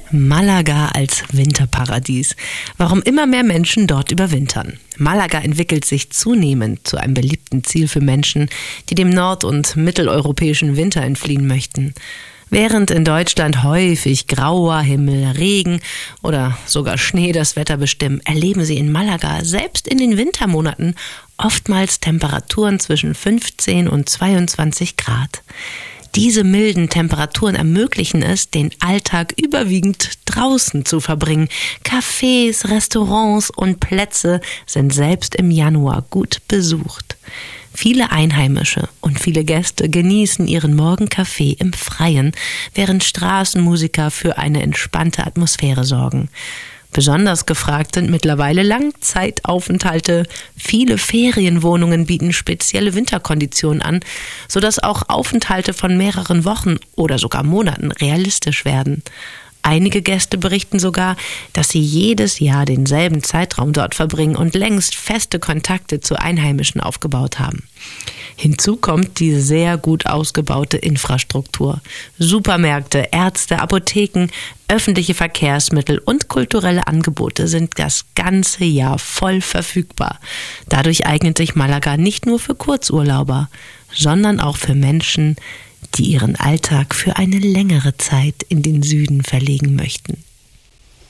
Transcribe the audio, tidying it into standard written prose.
Malaga als Winterparadies. Warum immer mehr Menschen dort überwintern. Malaga entwickelt sich zunehmend zu einem beliebten Ziel für Menschen, die dem nord- und mitteleuropäischen Winter entfliehen möchten. Während in Deutschland häufig grauer Himmel, Regen oder sogar Schnee das Wetter bestimmen, erleben sie in Malaga selbst in den Wintermonaten oftmals Temperaturen zwischen 15 und 22 Grad. Diese milden Temperaturen ermöglichen es, den Alltag überwiegend draußen zu verbringen. Cafés, Restaurants und Plätze sind selbst im Januar gut besucht. Viele Einheimische und viele Gäste genießen ihren Morgenkaffee im Freien, während Straßenmusiker für eine entspannte Atmosphäre sorgen. Besonders gefragt sind mittlerweile Langzeitaufenthalte. Viele Ferienwohnungen bieten spezielle Winterkonditionen an, sodass auch Aufenthalte von mehreren Wochen oder sogar Monaten realistisch werden. Einige Gäste berichten sogar, dass sie jedes Jahr denselben Zeitraum dort verbringen und längst feste Kontakte zu Einheimischen aufgebaut haben. Hinzu kommt die sehr gut ausgebaute Infrastruktur. Supermärkte, Ärzte, Apotheken, öffentliche Verkehrsmittel und kulturelle Angebote sind das ganze Jahr voll verfügbar. Dadurch eignet sich Malaga nicht nur für Kurzurlauber, sondern auch für Menschen, die ihren Alltag für eine längere Zeit in den Süden verlegen möchten.